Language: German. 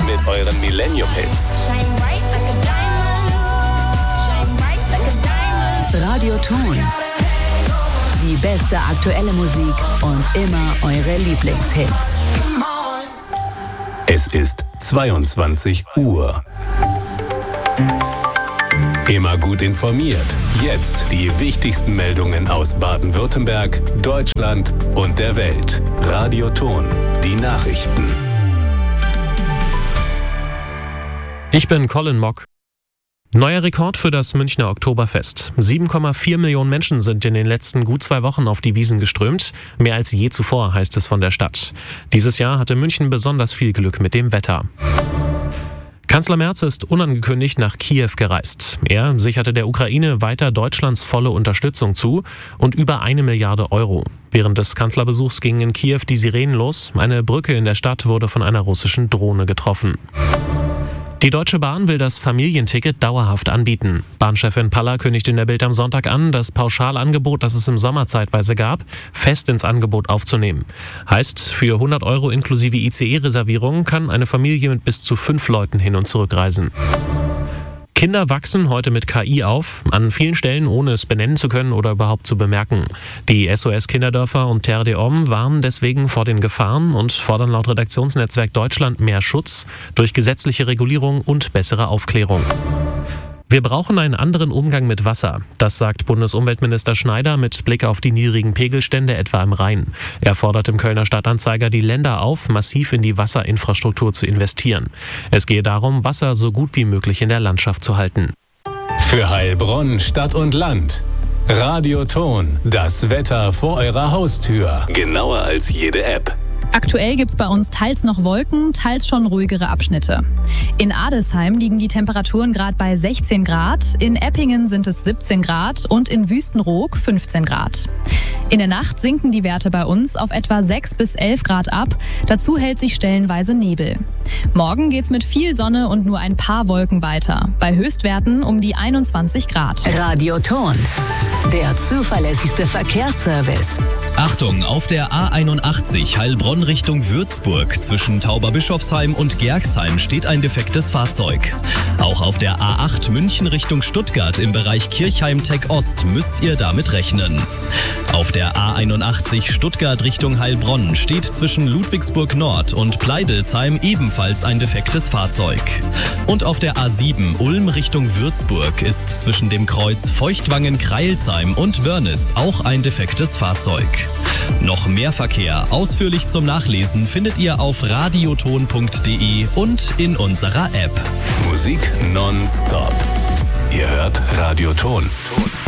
mit euren Millennium-Hits. Radioton. Die beste aktuelle Musik und immer eure Lieblingshits. Es ist 22 Uhr. Immer gut informiert. Jetzt die wichtigsten Meldungen aus Baden-Württemberg, Deutschland und der Welt. Radioton. Die Nachrichten. Ich bin Colin Mock. Neuer Rekord für das Münchner Oktoberfest. 7,4 Millionen Menschen sind in den letzten gut 2 Wochen auf die Wiesn geströmt. Mehr als je zuvor, heißt es von der Stadt. Dieses Jahr hatte München besonders viel Glück mit dem Wetter. Kanzler Merz ist unangekündigt nach Kiew gereist. Er sicherte der Ukraine weiter Deutschlands volle Unterstützung zu und über 1 Milliarde Euro. Während des Kanzlerbesuchs gingen in Kiew die Sirenen los. Eine Brücke in der Stadt wurde von einer russischen Drohne getroffen. Die Deutsche Bahn will das Familienticket dauerhaft anbieten. Bahnchefin Paller kündigt in der Bild am Sonntag an, das Pauschalangebot, das es im Sommer zeitweise gab, fest ins Angebot aufzunehmen. Heißt, für 100 Euro inklusive ICE-Reservierung kann eine Familie mit bis zu 5 Leuten hin und zurück reisen. Kinder wachsen heute mit KI auf, an vielen Stellen ohne es benennen zu können oder überhaupt zu bemerken. Die SOS Kinderdörfer und Terre des Hommes warnen deswegen vor den Gefahren und fordern laut Redaktionsnetzwerk Deutschland mehr Schutz durch gesetzliche Regulierung und bessere Aufklärung. Wir brauchen einen anderen Umgang mit Wasser. Das sagt Bundesumweltminister Schneider mit Blick auf die niedrigen Pegelstände etwa im Rhein. Er fordert im Kölner Stadtanzeiger die Länder auf, massiv in die Wasserinfrastruktur zu investieren. Es gehe darum, Wasser so gut wie möglich in der Landschaft zu halten. Für Heilbronn, Stadt und Land. Radioton. Das Wetter vor eurer Haustür. Genauer als jede App. Aktuell gibt's bei uns teils noch Wolken, teils schon ruhigere Abschnitte. In Adelsheim liegen die Temperaturen gerade bei 16 Grad, in Eppingen sind es 17 Grad und in Wüstenrog 15 Grad. In der Nacht sinken die Werte bei uns auf etwa 6 bis 11 Grad ab, dazu hält sich stellenweise Nebel. Morgen geht's mit viel Sonne und nur ein paar Wolken weiter, bei Höchstwerten um die 21 Grad. Radioton. Der zuverlässigste Verkehrsservice. Achtung, auf der A81 Heilbronn Richtung Würzburg zwischen Tauberbischofsheim und Gerxheim steht ein defektes Fahrzeug. Auch auf der A8 München Richtung Stuttgart im Bereich Kirchheim-Tech Ost müsst ihr damit rechnen. Auf der A81 Stuttgart Richtung Heilbronn steht zwischen Ludwigsburg Nord und Pleidelsheim ebenfalls ein defektes Fahrzeug. Und auf der A7 Ulm Richtung Würzburg ist zwischen dem Kreuz Feuchtwangen-Kreilsheim und Wörnitz auch ein defektes Fahrzeug. Noch mehr Verkehr ausführlich zum Nachlesen findet ihr auf radioton.de und in unserer App. Musik nonstop. Ihr hört Radioton.